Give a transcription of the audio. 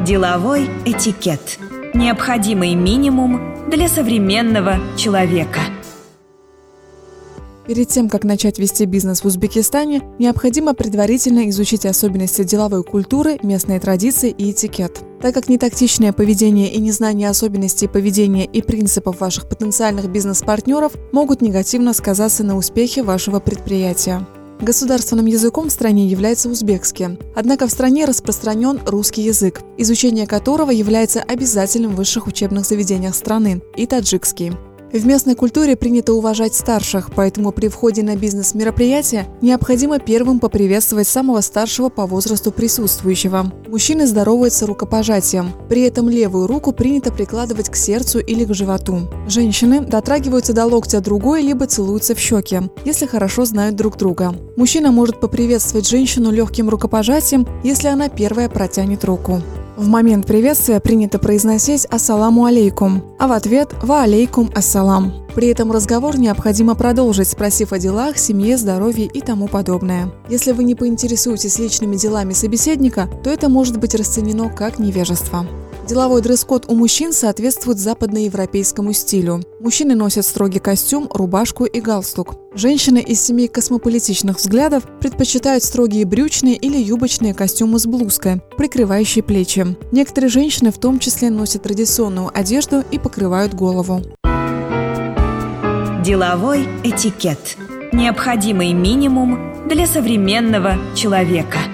Деловой этикет. Необходимый минимум для современного человека. Перед тем, как начать вести бизнес в Узбекистане, необходимо предварительно изучить особенности деловой культуры, местные традиции и этикет. Так как нетактичное поведение и незнание особенностей поведения и принципов ваших потенциальных бизнес-партнеров могут негативно сказаться на успехе вашего предприятия. Государственным языком в стране является узбекский, однако в стране распространен русский язык, изучение которого является обязательным в высших учебных заведениях страны, и таджикский. В местной культуре принято уважать старших, поэтому при входе на бизнес-мероприятие необходимо первым поприветствовать самого старшего по возрасту присутствующего. Мужчины здороваются рукопожатием, при этом левую руку принято прикладывать к сердцу или к животу. Женщины дотрагиваются до локтя другой, либо целуются в щеки, если хорошо знают друг друга. Мужчина может поприветствовать женщину легким рукопожатием, если она первая протянет руку. В момент приветствия принято произносить «Ассаламу алейкум», а в ответ «Ва алейкум ассалам». При этом разговор необходимо продолжить, спросив о делах, семье, здоровье и тому подобное. Если вы не поинтересуетесь личными делами собеседника, то это может быть расценено как невежество. Деловой дресс-код у мужчин соответствует западноевропейскому стилю. Мужчины носят строгий костюм, рубашку и галстук. Женщины из семей космополитичных взглядов предпочитают строгие брючные или юбочные костюмы с блузкой, прикрывающей плечи. Некоторые женщины в том числе носят традиционную одежду и покрывают голову. Деловой этикет. Необходимый минимум для современного человека.